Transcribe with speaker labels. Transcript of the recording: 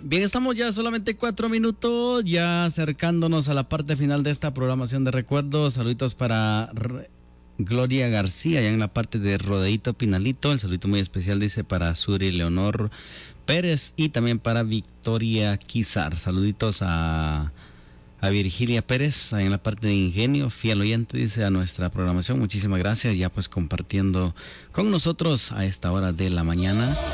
Speaker 1: Bien, estamos ya solamente 4 minutos, ya acercándonos a la parte final de esta programación de recuerdos. Saluditos para Gloria García, ya en la parte de Rodeito Pinalito. El saludito muy especial dice para Suri Leonor Pérez y también para Victoria Quizar. Saluditos a Virgilia Pérez, ahí en la parte de Ingenio, fiel oyente, dice, a nuestra programación. Muchísimas gracias, ya pues compartiendo con nosotros a esta hora de la mañana.